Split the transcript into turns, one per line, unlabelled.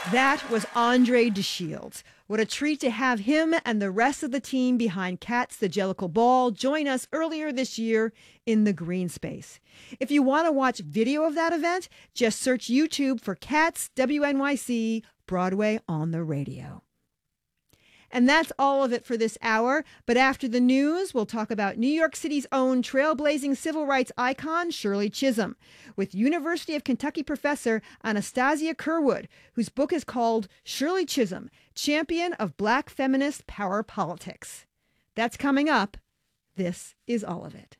That was Andre DeShields. What a treat to have him and the rest of the team behind Cats the Jellicle Ball join us earlier this year in the green space. If you want to watch video of that event, just search YouTube for Cats WNYC Broadway on the Radio. And that's all of it for this hour. But after the news, we'll talk about New York City's own trailblazing civil rights icon, Shirley Chisholm, with University of Kentucky professor Anastasia Curwood, whose book is called Shirley Chisholm, Champion of Black Feminist Power Politics. That's coming up. This is all of it.